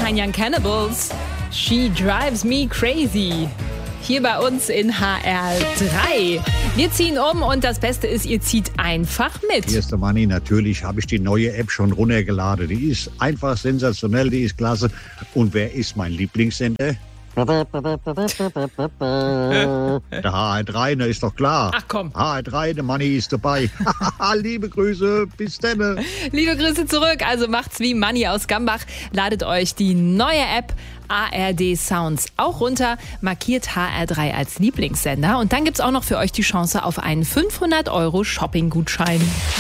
Tiny Young Cannibals. She drives me crazy. Hier bei uns in HR3. Wir ziehen um und das Beste ist, ihr zieht einfach mit. Hier ist der Manni. Natürlich habe ich die neue App schon runtergeladen. Die ist einfach sensationell, die ist klasse. Und wer ist mein Lieblingssender? Der HR3, ist doch klar. Ach komm. HR3, der Manni ist dabei. Liebe Grüße, bis dann. Liebe Grüße zurück. Also macht's wie Manni aus Gambach. Ladet euch die neue App ARD Sounds auch runter, markiert HR3 als Lieblingssender. Und dann gibt's auch noch für euch die Chance auf einen 500 € Shopping-Gutschein.